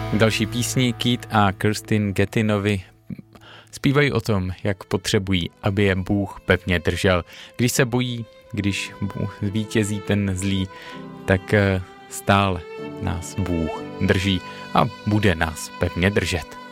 Další písni Keith a Kirstin Gettinovi zpívají o tom, jak potřebují, aby je Bůh pevně držel. Když se bojí, když vítězí ten zlý, tak stále nás Bůh drží a bude nás pevně držet.